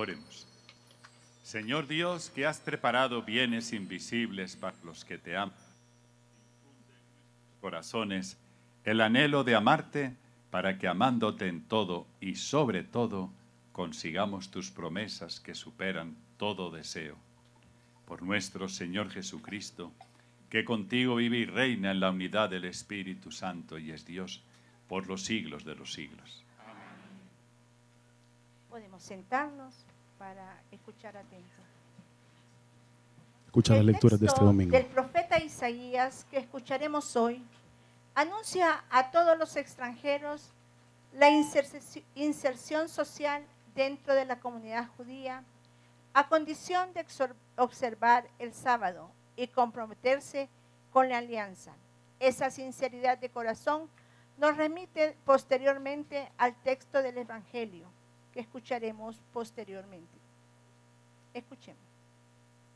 Oremos. Señor Dios, que has preparado bienes invisibles para los que te aman, corazones, el anhelo de amarte, para que amándote en todo y sobre todo, consigamos tus promesas que superan todo deseo. Por nuestro Señor Jesucristo, que contigo vive y reina en la unidad del Espíritu Santo y es Dios por los siglos de los siglos. Podemos sentarnos para escuchar atentos. Escucha la lectura de este domingo. El profeta Isaías que escucharemos hoy anuncia a todos los extranjeros la inserción social dentro de la comunidad judía a condición de observar el sábado y comprometerse con la alianza. Esa sinceridad de corazón nos remite posteriormente al texto del Evangelio que escucharemos posteriormente. Escuchemos.